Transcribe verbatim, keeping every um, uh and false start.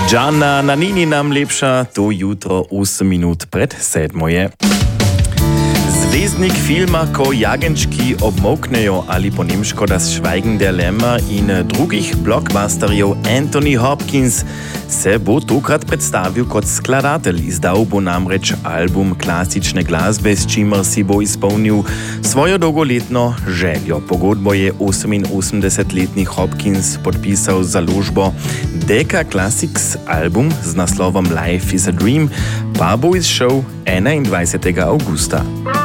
Gianna Nannini nam lepša, to jutro osem minut pred sedmo je. Zvezdnik filma Ko jagenčki obmoknejo ali po nemško Das Schweigen der Lämmer in drugih blockbusterjev Anthony Hopkins se bo tokrat predstavil kot skladatelj. Izdal bo namreč album klasične glasbe, s čimer si bo izpolnil svojo dolgoletno željo. Pogodbo je oseminosemdesetletni Hopkins podpisal z založbo Decca Classics, album z naslovom Life is a Dream pa bo izšel enaindvajsetega avgusta.